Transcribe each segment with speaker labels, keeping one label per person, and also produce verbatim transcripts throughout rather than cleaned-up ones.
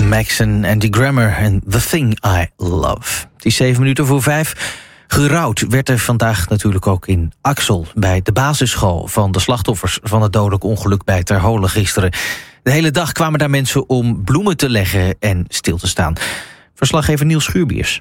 Speaker 1: Maxon, Andy Grammer en The Thing I Love. Het is zeven minuten voor vijf. Gerouwd werd er vandaag natuurlijk ook in Axel, bij de basisschool van de slachtoffers van het dodelijk ongeluk bij Terholen gisteren. De hele dag kwamen daar mensen om bloemen te leggen en stil te staan. Verslaggever Niels Schuurbiers.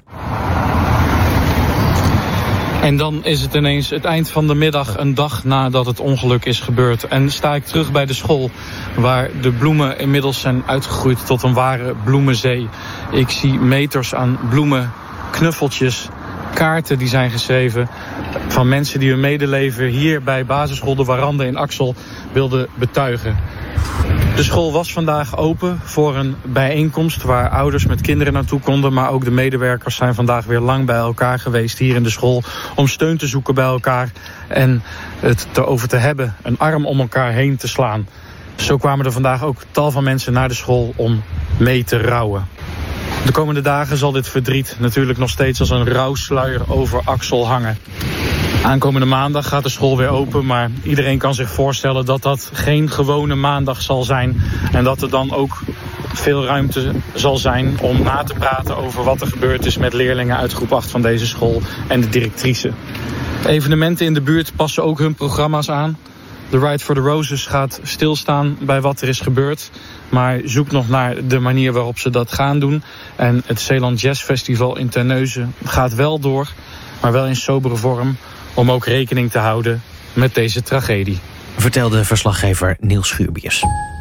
Speaker 2: En dan is het ineens het eind van de middag, een dag nadat het ongeluk is gebeurd. En sta ik terug bij de school, waar de bloemen inmiddels zijn uitgegroeid tot een ware bloemenzee. Ik zie meters aan bloemen, knuffeltjes, kaarten die zijn geschreven van mensen die hun medeleven hier bij basisschool De Warande in Axel wilden betuigen. De school was vandaag open voor een bijeenkomst waar ouders met kinderen naartoe konden. Maar ook de medewerkers zijn vandaag weer lang bij elkaar geweest hier in de school om steun te zoeken bij elkaar en het erover te hebben, een arm om elkaar heen te slaan. Zo kwamen er vandaag ook tal van mensen naar de school om mee te rouwen. De komende dagen zal dit verdriet natuurlijk nog steeds als een rouwsluier over Axel hangen. Aankomende maandag gaat de school weer open, maar iedereen kan zich voorstellen dat dat geen gewone maandag zal zijn. En dat er dan ook veel ruimte zal zijn om na te praten over wat er gebeurd is met leerlingen uit groep acht van deze school en de directrice. Evenementen in de buurt passen ook hun programma's aan. The Ride for the Roses gaat stilstaan bij wat er is gebeurd, maar zoekt nog naar de manier waarop ze dat gaan doen. En het Zeeland Jazz Festival in Terneuzen gaat wel door, maar wel in sobere vorm, om ook rekening te houden met deze tragedie.
Speaker 1: Vertelde verslaggever Niels Schuurbiers.